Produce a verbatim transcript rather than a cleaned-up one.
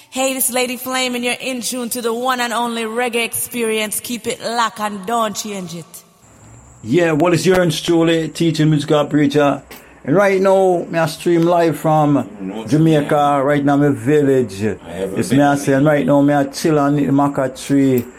Hey, this Lady Flame, and you're in tune to the one and only reggae experience. Keep it locked and don't change it. Yeah, what is yours truly, teaching music operator. And right now, me I stream live from Jamaica, right now my village. It's me I say, and right now me I chill on the maca tree.